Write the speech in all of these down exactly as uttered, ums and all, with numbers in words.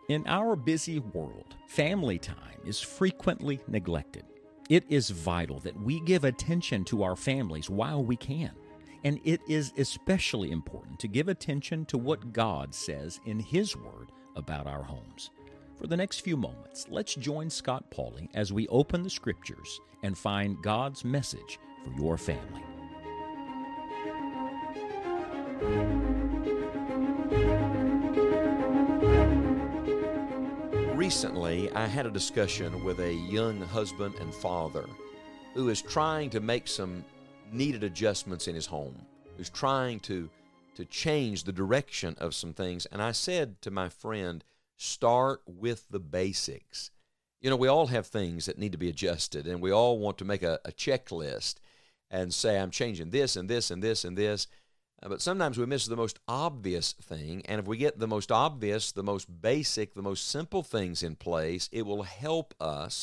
In our busy world, family time is frequently neglected. It is vital that we give attention to our families while we can. And it is especially important to give attention to what God says in His Word about our homes. For the next few moments, let's join Scott Pauley as we open the Scriptures and find God's message for your family. Recently, I had a discussion with a young husband and father who is trying to make some needed adjustments in his home, who's trying to, to change the direction of some things. And I said to my friend, start with the basics. You know, we all have things that need to be adjusted, and we all want to make a, a checklist and say, I'm changing this and this and this and this. Uh, but sometimes we miss the most obvious thing, and if we get the most obvious, the most basic, the most simple things in place, it will help us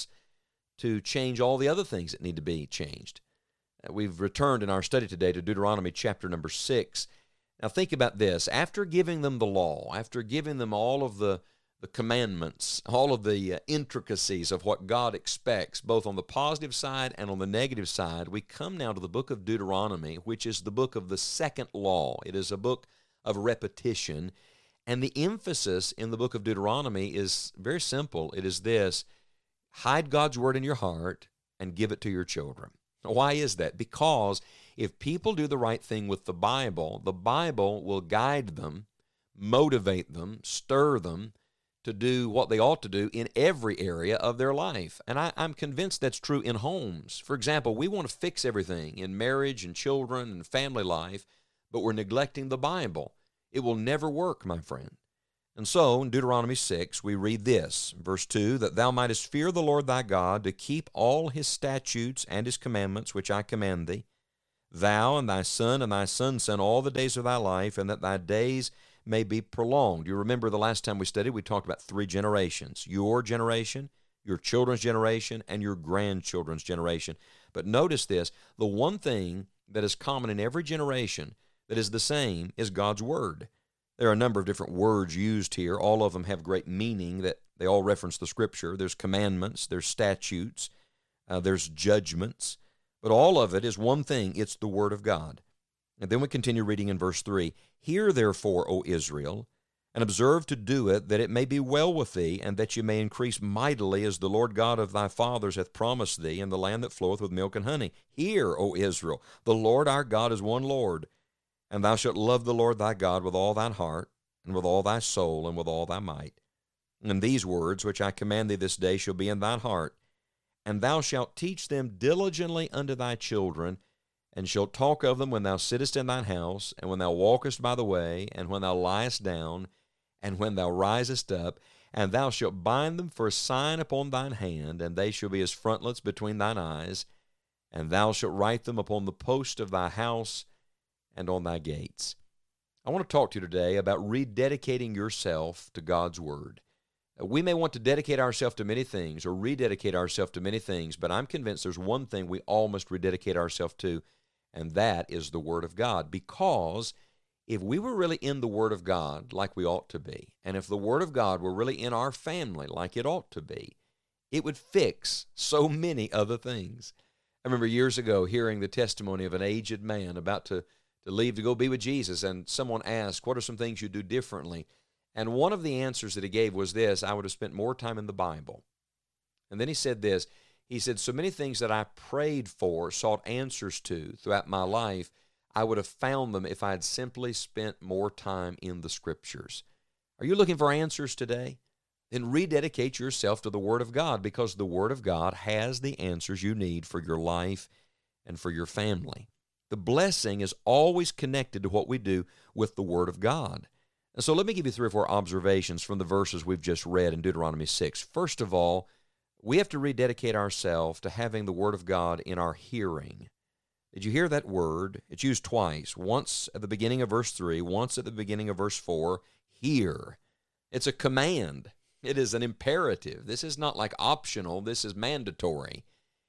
to change all the other things that need to be changed. Uh, we've returned in our study today to Deuteronomy chapter number six. Now think about this. After giving them the law, after giving them all of the the commandments, all of the uh, intricacies of what God expects, both on the positive side and on the negative side, we come now to the book of Deuteronomy, which is the book of the second law. It is a book of repetition, and the emphasis in the book of Deuteronomy is very simple. It is this: hide God's word in your heart and give it to your children. Why is that? Because if people do the right thing with the Bible, the Bible will guide them, motivate them, stir them, to do what they ought to do in every area of their life. And I, I'm convinced that's true in homes. For example, we want to fix everything in marriage and children and family life, but we're neglecting the Bible. It will never work, my friend. And so, in Deuteronomy six, we read this, verse two, that thou mightest fear the Lord thy God, to keep all his statutes and his commandments, which I command thee, thou and thy son and thy son's son all the days of thy life, and that thy days may be prolonged. You remember the last time we studied, we talked about three generations: your generation, your children's generation, and your grandchildren's generation. But notice this: the one thing that is common in every generation that is the same is God's Word. There are a number of different words used here. All of them have great meaning, that they all reference the Scripture. There's commandments, there's statutes, uh, there's judgments, but all of it is one thing: it's the Word of God. And then we continue reading in verse three, Hear therefore, O Israel, and observe to do it, that it may be well with thee, and that you may increase mightily, as the Lord God of thy fathers hath promised thee, in the land that floweth with milk and honey. Hear, O Israel, the Lord our God is one Lord, and thou shalt love the Lord thy God with all thine heart, and with all thy soul, and with all thy might. And these words which I command thee this day shall be in thine heart, and thou shalt teach them diligently unto thy children, and shalt talk of them when thou sittest in thine house, and when thou walkest by the way, and when thou liest down, and when thou risest up, and thou shalt bind them for a sign upon thine hand, and they shall be as frontlets between thine eyes, and thou shalt write them upon the post of thy house and on thy gates. I want to talk to you today about rededicating yourself to God's Word. We may want to dedicate ourselves to many things, or rededicate ourselves to many things, but I'm convinced there's one thing we all must rededicate ourselves to, and that is the Word of God. Because if we were really in the Word of God like we ought to be, and if the Word of God were really in our family like it ought to be, it would fix so many other things. I remember years ago hearing the testimony of an aged man about to, to leave to go be with Jesus, and someone asked, what are some things you do differently? And one of the answers that he gave was this: I would have spent more time in the Bible. And then he said this, He said, so many things that I prayed for, sought answers to throughout my life, I would have found them if I had simply spent more time in the Scriptures. Are you looking for answers today? Then rededicate yourself to the Word of God, because the Word of God has the answers you need for your life and for your family. The blessing is always connected to what we do with the Word of God. And so let me give you three or four observations from the verses we've just read in Deuteronomy six. First of all, we have to rededicate ourselves to having the Word of God in our hearing. Did you hear that word? It's used twice, once at the beginning of verse three, once at the beginning of verse four, hear. It's a command. It is an imperative. This is not like optional. This is mandatory.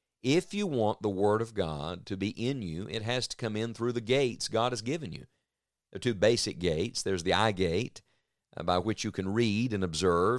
If you want the Word of God to be in you, it has to come in through the gates God has given you. There are two basic gates. There's the eye gate, uh, by which you can read and observe.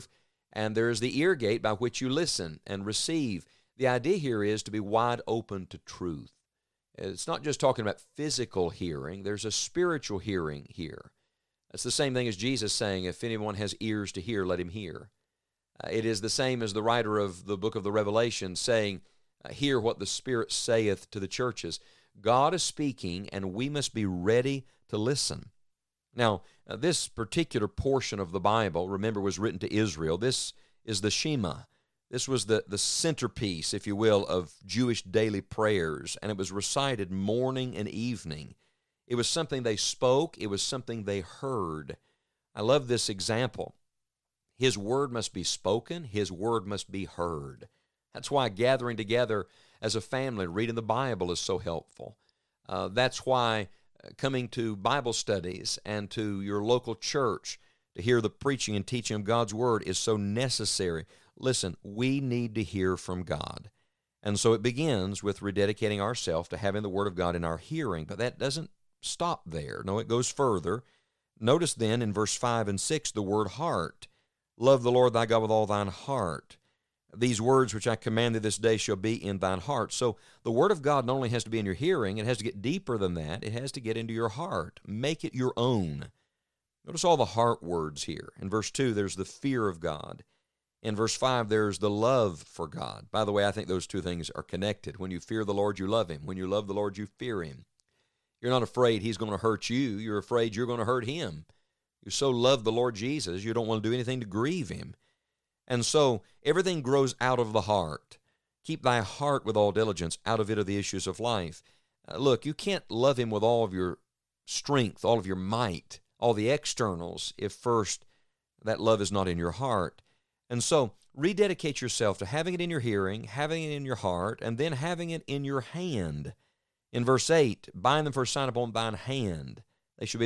and there is the ear gate by which you listen and receive. The idea here is to be wide open to truth. It's not just talking about physical hearing. There's a spiritual hearing here. It's the same thing as Jesus saying, if anyone has ears to hear, let him hear. Uh, it is the same as the writer of the book of the Revelation saying, uh, hear what the Spirit saith to the churches. God is speaking, and we must be ready to listen. Now, uh, this particular portion of the Bible, remember, was written to Israel. This is the Shema. This was the, the centerpiece, if you will, of Jewish daily prayers, and it was recited morning and evening. It was something they spoke. It was something they heard. I love this example. His word must be spoken. His word must be heard. That's why gathering together as a family, reading the Bible is so helpful. Uh, that's why coming to Bible studies and to your local church to hear the preaching and teaching of God's Word is so necessary. Listen, we need to hear from God. And so it begins with rededicating ourselves to having the Word of God in our hearing. But that doesn't stop there. No, it goes further. Notice then in verse five and six the word heart. Love the Lord thy God with all thine heart. These words which I command thee this day shall be in thine heart. So the Word of God not only has to be in your hearing, it has to get deeper than that. It has to get into your heart. Make it your own. Notice all the heart words here. In verse two, there's the fear of God. In verse five, there's the love for God. By the way, I think those two things are connected. When you fear the Lord, you love Him. When you love the Lord, you fear Him. You're not afraid He's going to hurt you. You're afraid you're going to hurt Him. You so love the Lord Jesus, you don't want to do anything to grieve Him. And so everything grows out of the heart. Keep thy heart with all diligence. Out of it are the issues of life. Uh, look, you can't love Him with all of your strength, all of your might, all the externals, if first that love is not in your heart. And so rededicate yourself to having it in your hearing, having it in your heart, and then having it in your hand. In verse eight, bind them for a sign upon thine hand. They shall be